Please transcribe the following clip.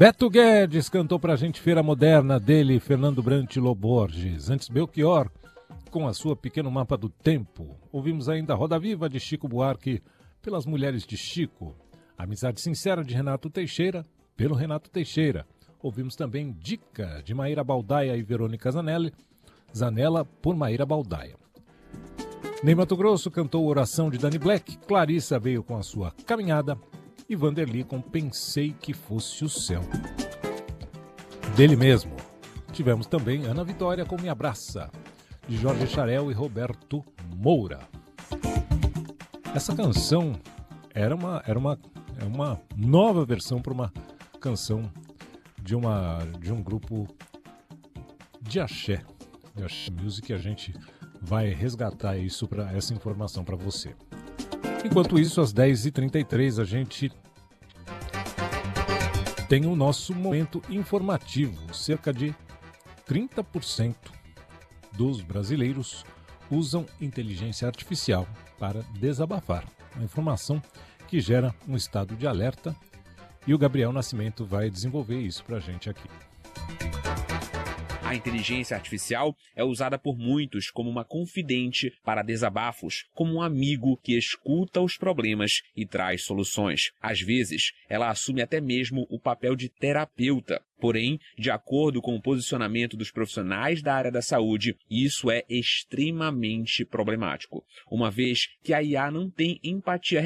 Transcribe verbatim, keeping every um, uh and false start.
Beto Guedes cantou pra gente Feira Moderna, dele, Fernando Brant Loborges. Antes, Belchior, com a sua Pequeno Mapa do Tempo. Ouvimos ainda Roda Viva, de Chico Buarque, pelas Mulheres de Chico. Amizade Sincera, de Renato Teixeira, pelo Renato Teixeira. Ouvimos também Dica, de Maíra Baldaia e Verônica Zanelli, Zanella, por Maíra Baldaia. Ney Mato Grosso cantou Oração, de Dani Black. Clarissa veio com a sua Caminhada. E Vanderly com Pensei Que Fosse o Céu. Dele mesmo. Tivemos também Ana Vitória com Me Abraça, de Jorge Charel e Roberto Moura. Essa canção era uma, era uma, é uma nova versão para uma canção de, uma, de um grupo de axé, de axé music. A gente vai resgatar isso para essa informação para você. Enquanto isso, às dez e trinta e três, a gente tem o nosso momento informativo. Cerca de trinta por cento dos brasileiros usam inteligência artificial para desabafar. Uma informação que gera um estado de alerta, e o Gabriel Nascimento vai desenvolver isso para a gente aqui. A inteligência artificial é usada por muitos como uma confidente para desabafos, como um amigo que escuta os problemas e traz soluções. Às vezes, ela assume até mesmo o papel de terapeuta. Porém, de acordo com o posicionamento dos profissionais da área da saúde, isso é extremamente problemático, uma vez que a I A não tem empatia